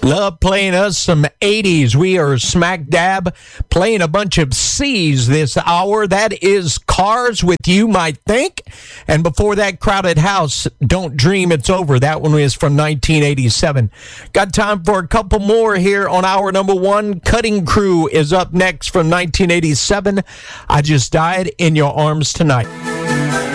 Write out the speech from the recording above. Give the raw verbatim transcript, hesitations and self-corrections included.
Love playing us some eighties. We are smack dab playing a bunch of C's this hour. That is Cars with You Might Think. And before that, Crowded House, Don't Dream It's Over. That one is from nineteen eighty-seven. Got time for a couple more here on hour number one. Cutting Crew is up next from nineteen eighty-seven. I Just Died in Your Arms Tonight.